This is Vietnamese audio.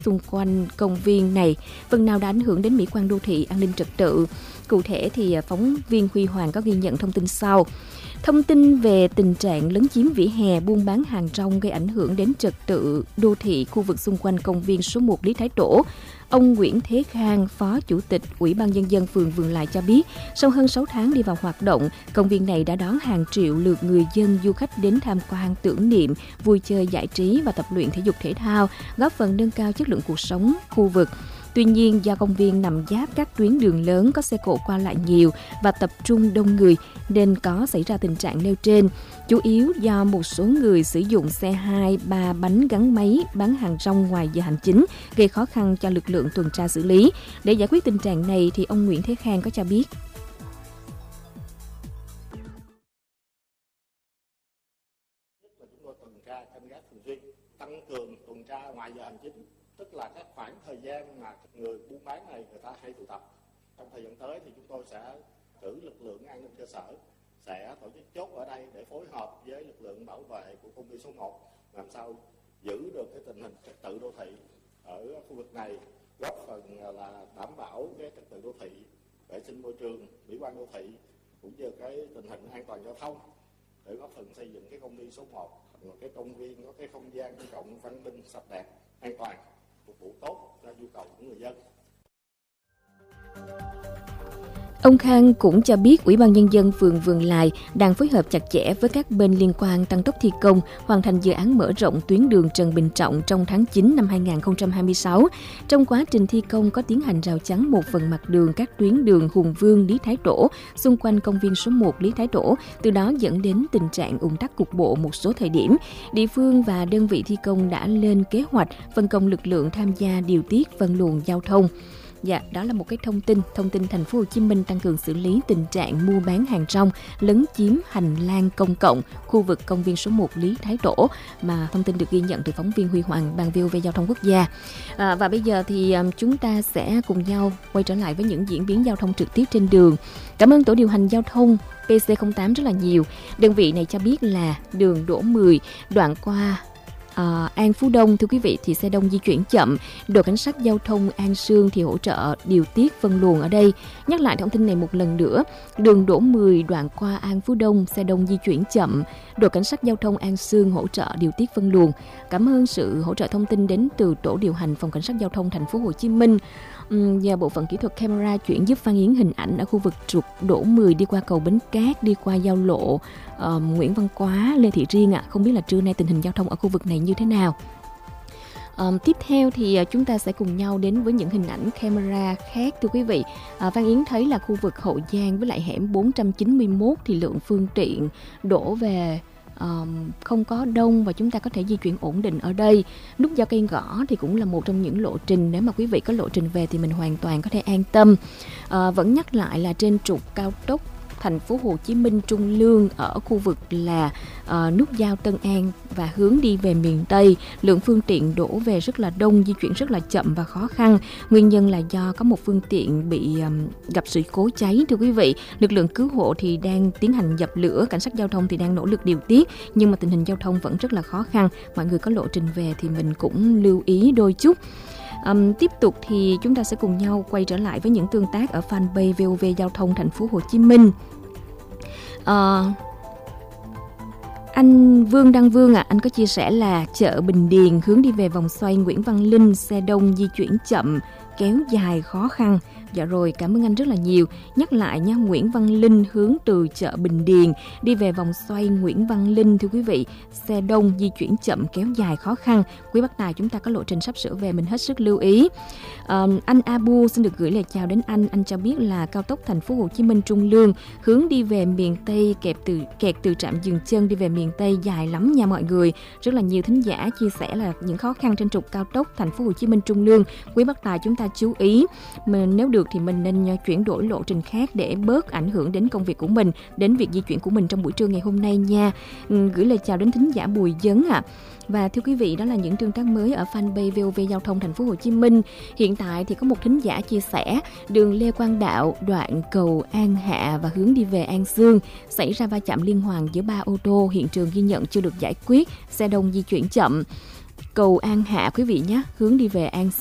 xung quanh công viên này phần nào đã ảnh hưởng đến mỹ quan đô thị, an ninh trật tự. Cụ thể thì phóng viên Huy Hoàng có ghi nhận thông tin sau. Thông tin về tình trạng lấn chiếm vỉa hè, buôn bán hàng rong gây ảnh hưởng đến trật tự đô thị khu vực xung quanh công viên số 1 Lý Thái Tổ. Ông Nguyễn Thế Khang, Phó Chủ tịch Ủy ban Nhân dân phường Vườn Lài cho biết, sau hơn 6 tháng đi vào hoạt động, công viên này đã đón hàng triệu lượt người dân, du khách đến tham quan, tưởng niệm, vui chơi giải trí và tập luyện thể dục thể thao, góp phần nâng cao chất lượng cuộc sống khu vực. Tuy nhiên, do công viên nằm giáp các tuyến đường lớn có xe cộ qua lại nhiều và tập trung đông người nên có xảy ra tình trạng nêu trên. Chủ yếu do một số người sử dụng xe 2-3 bánh gắn máy bán hàng rong ngoài giờ hành chính, gây khó khăn cho lực lượng tuần tra xử lý. Để giải quyết tình trạng này thì ông Nguyễn Thế Khang có cho biết. Chúng tôi tuần tra canh gác thường xuyên, tăng cường tuần tra ngoài giờ hành chính, tức là các khoảng thời gian mà người buôn bán này người ta hay tụ tập. Trong thời gian tới thì chúng tôi sẽ cử lực lượng an ninh cơ sở sẽ tổ chức chốt ở đây để phối hợp với lực lượng bảo vệ của công viên số 1 làm sao giữ được cái tình hình trật tự đô thị ở khu vực này, góp phần là đảm bảo cái trật tự đô thị, vệ sinh môi trường, mỹ quan đô thị cũng như cái tình hình an toàn giao thông để góp phần xây dựng cái công viên số 1 một cái công viên có cái không gian công cộng văn minh, sạch đẹp, an toàn, phục vụ tốt cho nhu cầu của người dân. Ông Khang cũng cho biết Ủy ban Nhân dân phường Vườn Lài đang phối hợp chặt chẽ với các bên liên quan tăng tốc thi công, hoàn thành dự án mở rộng tuyến đường Trần Bình Trọng trong tháng 9 năm 2026. Trong quá trình thi công có tiến hành rào chắn một phần mặt đường các tuyến đường Hùng Vương, Lý Thái Tổ, xung quanh công viên số 1 Lý Thái Tổ, từ đó dẫn đến tình trạng ùn tắc cục bộ một số thời điểm. Địa phương và đơn vị thi công đã lên kế hoạch phân công lực lượng tham gia điều tiết phân luồng giao thông. Dạ, đó là một cái thông tin thành phố Hồ Chí Minh tăng cường xử lý tình trạng mua bán hàng rong, lấn chiếm hành lang công cộng khu vực công viên số 1 Lý Thái Tổ mà thông tin được ghi nhận từ phóng viên Huy Hoàng, Ban VOV Giao thông Quốc gia. Và bây giờ thì chúng ta sẽ cùng nhau quay trở lại với những diễn biến giao thông trực tiếp trên đường. Cảm ơn tổ điều hành giao thông PC08 rất là nhiều. Đơn vị này cho biết là đường Đỗ 10 đoạn qua An Phú Đông, thưa quý vị, thì xe đông di chuyển chậm. Đội cảnh sát giao thông An Sương thì hỗ trợ điều tiết phân luồng ở đây. Nhắc lại thông tin này một lần nữa, đường Đỗ 10 đoạn qua An Phú Đông, xe đông di chuyển chậm. Đội cảnh sát giao thông An Sương hỗ trợ điều tiết phân luồng. Cảm ơn sự hỗ trợ thông tin đến từ tổ điều hành phòng cảnh sát giao thông thành phố Hồ Chí Minh. Nhờ bộ phận kỹ thuật camera chuyển giúp phản ánh hình ảnh ở khu vực trục Đỗ 10 đi qua cầu Bến Cát, đi qua giao lộ Nguyễn Văn Quá, Lê Thị Riêng ạ. Không biết là trưa nay tình hình giao thông ở khu vực này như thế nào. Tiếp theo thì chúng ta sẽ cùng nhau đến với những hình ảnh camera khác, thưa quý vị. Văn Yến thấy là khu vực Hậu Giang với lại hẻm 491 thì lượng phương tiện đổ về không có đông và chúng ta có thể di chuyển ổn định ở đây. Nút giao Cây Gõ thì cũng là một trong những lộ trình, nếu mà quý vị có lộ trình về thì mình hoàn toàn có thể an tâm. Vẫn nhắc lại là trên trục cao tốc thành phố Hồ Chí Minh Trung Lương ở khu vực là nút giao Tân An và hướng đi về miền Tây, lượng phương tiện đổ về rất là đông, di chuyển rất là chậm và khó khăn. Nguyên nhân là do có một phương tiện bị gặp sự cố cháy, thưa quý vị. Lực lượng cứu hộ thì đang tiến hành dập lửa, cảnh sát giao thông thì đang nỗ lực điều tiết, nhưng mà tình hình giao thông vẫn rất là khó khăn. Mọi người có lộ trình về thì mình cũng lưu ý đôi chút. Tiếp tục thì chúng ta sẽ cùng nhau quay trở lại với những tương tác ở fanpage VOV Giao thông thành phố Hồ Chí Minh. Anh Vương Đăng Vương anh có chia sẻ là chợ Bình Điền hướng đi về vòng xoay Nguyễn Văn Linh, xe đông di chuyển chậm, kéo dài khó khăn. Dạ rồi, cảm ơn anh rất là nhiều. Nhắc lại nha, Nguyễn Văn Linh hướng từ chợ Bình Điền đi về vòng xoay Nguyễn Văn Linh, thưa quý vị, xe đông di chuyển chậm, kéo dài khó khăn. Quý bác tài chúng ta có lộ trình sắp sửa về, mình hết sức lưu ý. Anh Abu xin được gửi lời chào đến anh cho biết là cao tốc thành phố Hồ Chí Minh Trung Lương hướng đi về miền Tây kẹt từ trạm dừng chân đi về miền Tây dài lắm nha mọi người. Rất là nhiều thính giả chia sẻ là những khó khăn trên trục cao tốc thành phố Hồ Chí Minh Trung Lương. Quý bác tài chúng ta chú ý, nếu được thì mình nên chuyển đổi lộ trình khác để bớt ảnh hưởng đến công việc của mình, đến việc di chuyển của mình trong buổi trưa ngày hôm nay nha. Gửi lời chào đến thính giả Bùi Dấn ạ. Và thưa quý vị, đó là những tương tác mới ở fanpage VOV Giao thông thành phố Hồ Chí Minh. Hiện tại thì có một thính giả chia sẻ đường Lê Quang Đạo, đoạn cầu An Hạ và hướng đi về An Sương xảy ra va chạm liên hoàn giữa 3 ô tô, hiện trường ghi nhận chưa được giải quyết, xe đông di chuyển chậm. cầu An Hạ quý vị nhé, hướng đi về An